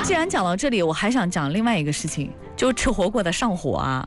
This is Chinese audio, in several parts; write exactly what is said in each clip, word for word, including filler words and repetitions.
既然讲到这里，我还想讲另外一个事情，就是吃火锅的上火啊。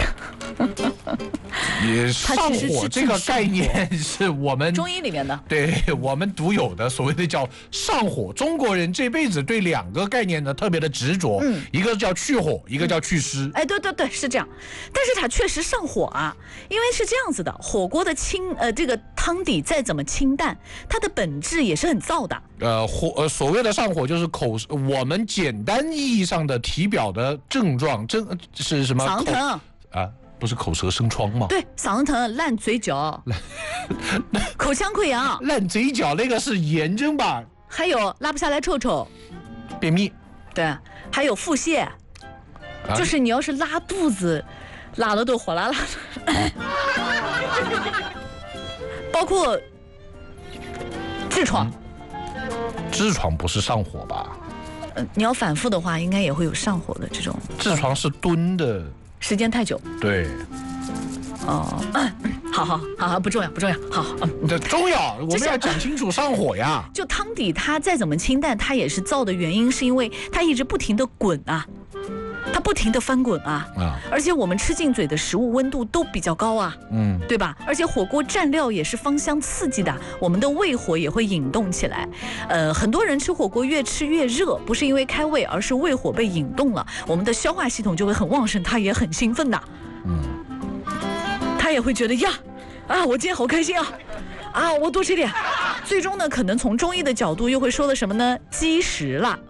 也上火这个概念是我们中医里面的， 对我们独有的所谓的叫上火。中国人这辈子对两个概念呢特别的执着，嗯，一个叫去火，一个叫祛湿。 哎，对对对，是这样。但是它确实上火啊，因为是这样子的，火锅的清呃这个汤底再怎么清淡，它的本质也是很燥的。 呃火呃所谓的上火就是口，我们简单意义上的体表的症状，症是什么？ 嗓子疼啊。不是口舌生疮吗？ 对，嗓子疼、烂嘴角、口腔溃疡。 烂嘴角那个是炎症吧？ 还有拉不下来臭臭、 便秘。 对，还有腹泻，啊、就是你要是拉肚子，拉的都火辣辣的。包括痔疮、 嗯，痔疮不是上火吧？ 呃，你要反复的话，应该也会有上火的这种。 痔疮是蹲的。 时间太久， 对， 哦，嗯、好好好好，不重要不重要，好， 嗯，这重要，我们要讲清楚上火呀。 就汤底它再怎么清淡，它也是燥的原因，是因为它一直不停的滚啊，它不停的翻滚啊，啊，而且我们吃进嘴的食物温度都比较高啊，嗯，对吧？而且火锅蘸料也是芳香刺激的，我们的胃火也会引动起来。呃，很多人吃火锅越吃越热，不是因为开胃，而是胃火被引动了，我们的消化系统就会很旺盛，它也很兴奋的，嗯，他也会觉得呀，啊，我今天好开心啊，啊，我多吃点。最终呢，可能从中医的角度又会说的什么呢？积食了。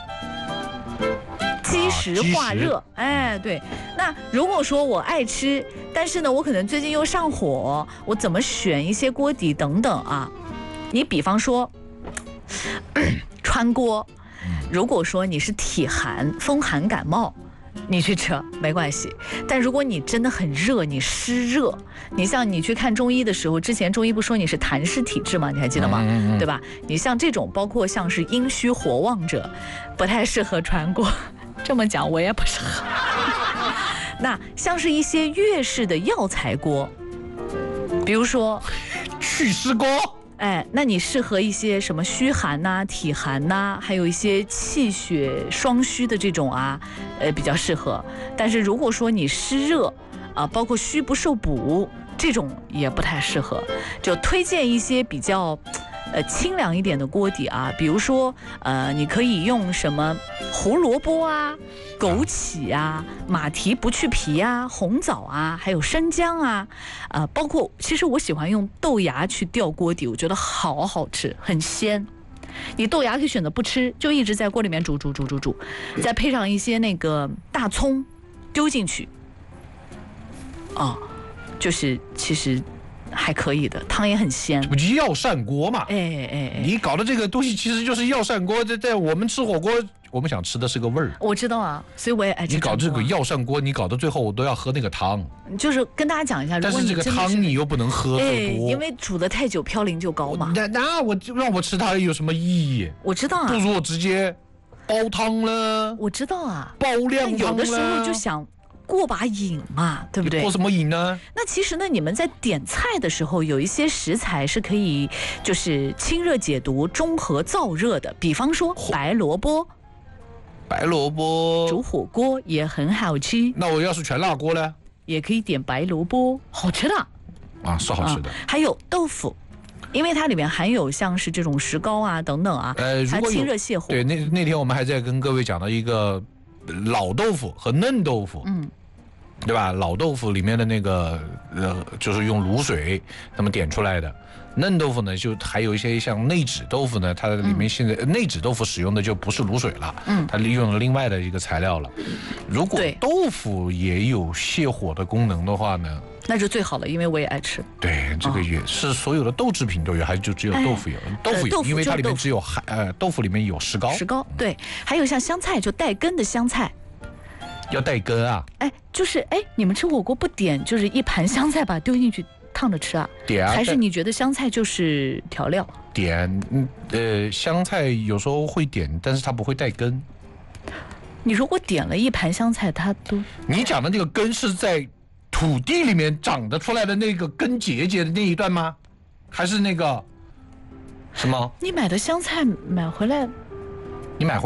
积食化热，哎，对。那如果说我爱吃，但是呢，我可能最近又上火，我怎么选一些锅底等等啊？你比方说川锅，如果说你是体寒、风寒感冒，你去吃没关系。但如果你真的很热，你湿热，你像你去看中医的时候，之前中医不说你是痰湿体质吗？你还记得吗？嗯嗯嗯对吧？你像这种，包括像是阴虚火旺者，不太适合川锅。这么讲我也不适合。那像是一些粤式的药材锅，比如说祛湿锅， 哎，那你适合一些什么虚寒呐、啊、体寒呐、啊，还有一些气血双虚的这种啊，呃，比较适合。但是如果说你湿热啊，包括虚不受补这种也不太适合，就推荐一些比较。呃，清凉一点的锅底啊，比如说，呃，你可以用什么胡萝卜啊、枸杞啊、马蹄不去皮啊、红枣啊，还有生姜啊，呃，包括其实我喜欢用豆芽去吊锅底，我觉得好好吃，很鲜。你豆芽可以选择不吃，就一直在锅里面煮煮煮煮煮，再配上一些那个大葱丢进去，哦，就是其实。还可以的，汤也很鲜， 不就药膳锅嘛？ 哎哎哎， 你搞的这个东西其实就是药膳锅，在在我们吃火锅，我们想吃的是个味儿。 我知道啊，所以我也爱吃。 你搞这个药膳锅，你搞到最后我都要喝那个汤。 就是跟大家讲一下， 但是这个汤你又不能喝太多， 因为煮的太久，嘌呤就高嘛。 那那我就让我吃它有什么意义？ 我知道啊， 不如我直接煲汤了。 我知道啊， 煲靓汤了。 有的时候就想。过把瘾嘛，对不对？ 过什么瘾呢？ 那其实呢，你们在点菜的时候，有一些食材是可以就是清热解毒、中和燥热的，比方说白萝卜。 白萝卜煮火锅也很好吃。 那我要是全辣锅呢？ 也可以点白萝卜，好吃的。 啊，是好吃的。 嗯、还有豆腐。因为它里面含有像是这种石膏啊等等啊， 呃， 它清热泻火。 对，那那天我们还在跟各位讲到一个老豆腐和嫩豆腐，嗯。对吧？老豆腐里面的那个呃，就是用卤水那么点出来的。嫩豆腐呢，就还有一些像内酯豆腐呢，它里面现在、嗯、内酯豆腐使用的就不是卤水了，嗯，它利用了另外的一个材料了。如果豆腐也有泻火的功能的话呢， 那就最好了，因为我也爱吃。 对，这个也是所有的豆制品都有，还是就只有豆腐有？哎、豆腐有、呃，因为它里面只有含呃豆腐里面有石膏。 石膏对，还有像香菜，就带根的香菜。 要带根啊？ 哎，就是哎，你们吃火锅不点就是一盘香菜把它丢进去烫着吃啊？ 点啊？ 还是你觉得香菜就是调料？ 点，嗯呃，香菜有时候会点，但是它不会带根。 你如果点了一盘香菜，它都…… 你讲的那个根是在土地里面长得出来的那个根结节的那一段吗？还是那个什么？ 你买的香菜买回来， 你买回来。